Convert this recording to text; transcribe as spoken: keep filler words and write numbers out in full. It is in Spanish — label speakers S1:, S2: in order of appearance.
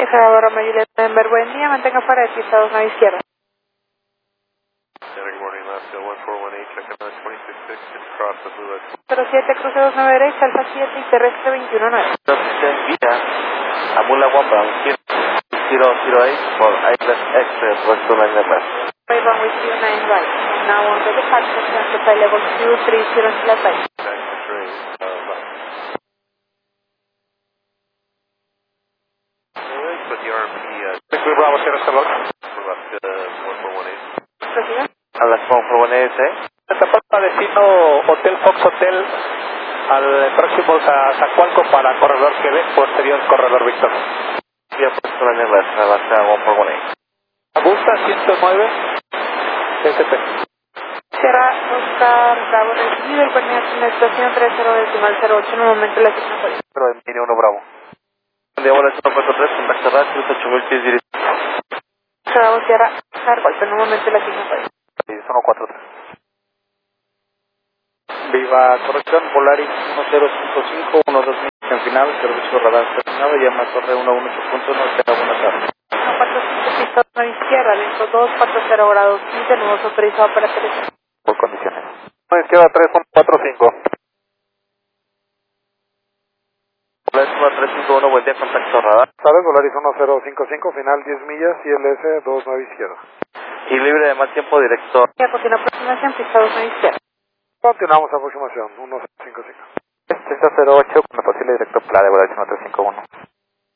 S1: Esa Roma Juliet Denver, buen día, mantenga fuera de pista dos nueve izquierda. cero siete, cruce dos nueve derecha, alfa siete y terrestre veintiuno nueve.
S2: Via, Amula Wamba, zero zero eight for Island Express, West Line left.
S1: Right runway two nine right. Now on the departure, transfer level two three zero to left right.
S2: With the R M P, uh, Bravo, Sierra Salvador. Left, uh, one four one eight.
S1: Prosiga.
S2: A las one four one eight, eh?
S3: Esta pasta destino Hotel Fox Hotel al próximo a Zacualco para corredor Quebec, posterior corredor Víctor.
S2: Yeah, West Line left, a las one four one eight.
S3: Augusta ciento nueve S P.
S1: Sierra Oscar Bravo recibido, el coordinador en la estación tres cero decimal cero ocho, en un momento la asigna por
S2: Pero en línea uno Bravo. De ahora es uno cuatro tres, contacto radio, ocho mil pies directo.
S1: Bravo Sierra Oscar, en un momento la asigna por
S2: Es uno cuatro tres.
S3: Viva corrección, Polaris uno cero cinco cinco uno dos mil en final, servicio radar terminado, llama Torre uno uno ocho punto uno, tenga buena tarde.
S1: uno cuatro cinco, pista dos izquierda, lento dos cuatro cero grados quince, nuevos autorizado para aterrizar.
S2: Por condiciones. Izquierda tres uno cuatro cinco. Polaris uno tres cinco uno, buen día, contacto radar.
S4: ¿Sabes? Polaris uno cero cinco cinco, final diez millas, I L S dos nueve izquierda.
S2: Y libre de mal tiempo, director.
S1: Y a continuación, aproximación, pista dos nueve izquierda.
S4: Continuamos a aproximación, uno cero cinco cinco.
S2: seis cero ocho, con la posible director Playa de Polaris uno tres cinco uno.